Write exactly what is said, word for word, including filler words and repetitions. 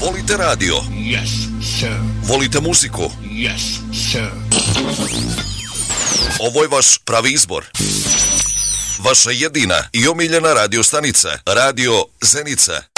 Volite radio? Yes, sir. Volite muziku? Yes, sir. Ovo je vaš pravi izbor. Vaša jedina i omiljena radio stanica. Radio Zenica.